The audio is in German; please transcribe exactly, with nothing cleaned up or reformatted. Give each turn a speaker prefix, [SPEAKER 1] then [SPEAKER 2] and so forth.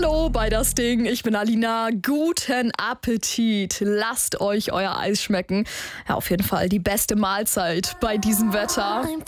[SPEAKER 1] Hallo bei das Ding, ich bin Alina. Guten Appetit. Lasst euch euer Eis schmecken. Ja, auf jeden Fall die beste Mahlzeit bei diesem Wetter.